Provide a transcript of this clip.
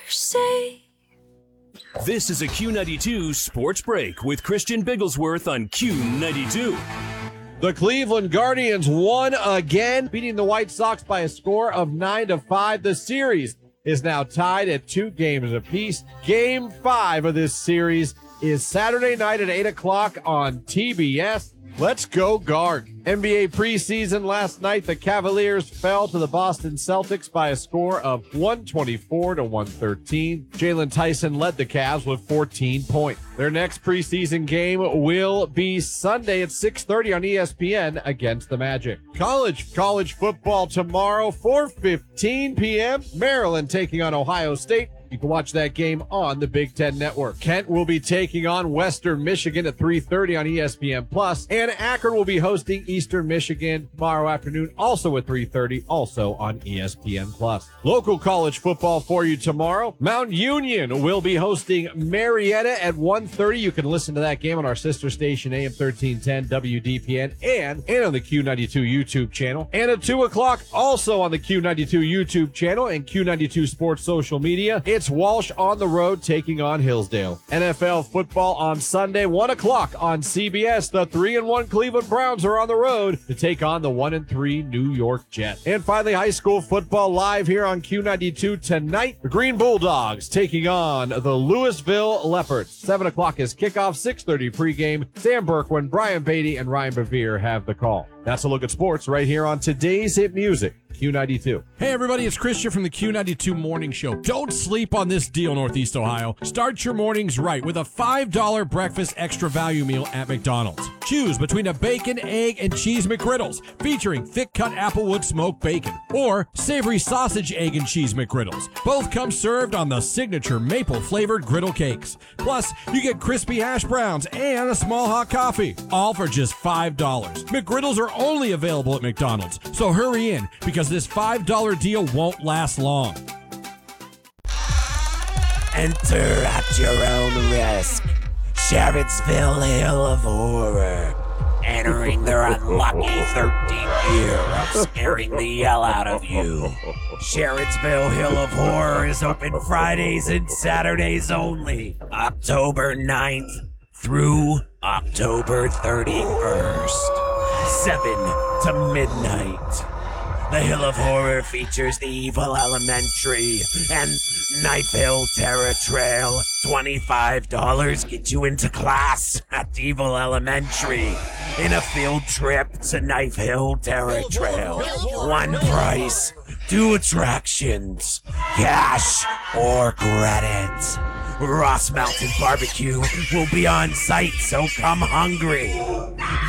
say. This is a Q92 Sports Break with Christian Bigglesworth on Q92. The Cleveland Guardians won again, beating the White Sox by a score of 9-5. The series is now tied at 2 games apiece. Game 5 of this series is Saturday night at 8 o'clock on TBS. Let's go Guard. NBA preseason last night, the Cavaliers fell to the Boston Celtics by a score of 124-113. Jalen Tyson led the Cavs with 14 points. Their next preseason game will be Sunday at 6:30 on ESPN against the Magic. College football tomorrow, 4:15 p.m. Maryland taking on Ohio State. You can watch that game on the Big Ten Network. Kent will be taking on Western Michigan at 3:30 on ESPN+. And Akron will be hosting Eastern Michigan tomorrow afternoon, also at 3:30, also on ESPN+. Local college football for you tomorrow. Mount Union will be hosting Marietta at 1:30. You can listen to that game on our sister station, AM 1310 WDPN, and on the Q92 YouTube channel. And at 2 o'clock, also on the Q92 YouTube channel and Q92 Sports social media, it's Walsh on the road taking on Hillsdale. NFL football on Sunday, 1 o'clock on CBS. The 3-1 Cleveland Browns are on the road to take on the 1-3 New York Jets. And finally, high school football live here on Q92 tonight. The Green Bulldogs taking on the Louisville Leopards. 7 o'clock is kickoff, 6:30 pregame. Sam Berkwin, Brian Beatty, and Ryan Bevere have the call. That's a look at sports right here on today's hit music, Q92. Hey everybody, it's Christian from the Q92 Morning Show. Don't sleep on this deal, Northeast Ohio. Start your mornings right with a $5 breakfast extra value meal at McDonald's. Choose between a bacon, egg, and cheese McGriddles featuring thick-cut Applewood smoked bacon or savory sausage, egg, and cheese McGriddles. Both come served on the signature maple-flavored griddle cakes. Plus, you get crispy hash browns and a small hot coffee, all for just $5. McGriddles are only available at McDonald's, so hurry in because this $5 deal won't last long. Enter at your own risk. Sheridsville Hill of Horror. Entering their unlucky 13th year of scaring the hell out of you. Sheridsville Hill of Horror is open Fridays and Saturdays only. October 9th through October 31st. 7 to midnight. The Hill of Horror features the Evil Elementary and Knife Hill Terror Trail. $25 get you into class at Evil Elementary in a field trip to Knife Hill Terror Trail. One price, 2 attractions, cash or credit. Ross Mountain Barbecue will be on site, so come hungry.